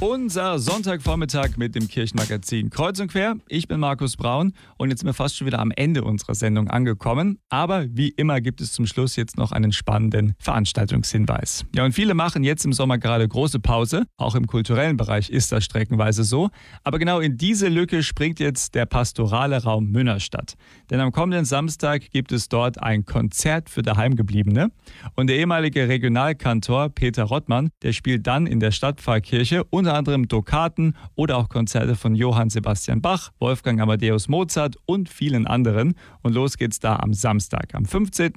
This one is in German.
Unser Sonntagvormittag mit dem Kirchenmagazin Kreuz und Quer. Ich bin Markus Braun und jetzt sind wir fast schon wieder am Ende unserer Sendung angekommen. Aber wie immer gibt es zum Schluss jetzt noch einen spannenden Veranstaltungshinweis. Ja, und viele machen jetzt im Sommer gerade große Pause. Auch im kulturellen Bereich ist das streckenweise so. Aber genau in diese Lücke springt jetzt der pastorale Raum Münnerstadt. Denn am kommenden Samstag gibt es dort ein Konzert für Daheimgebliebene. Und der ehemalige Regionalkantor Peter Rottmann, der spielt dann in der Stadtpfarrkirche unter anderem Tokaten oder auch Konzerte von Johann Sebastian Bach, Wolfgang Amadeus Mozart und vielen anderen. Und los geht's da am Samstag, am 15.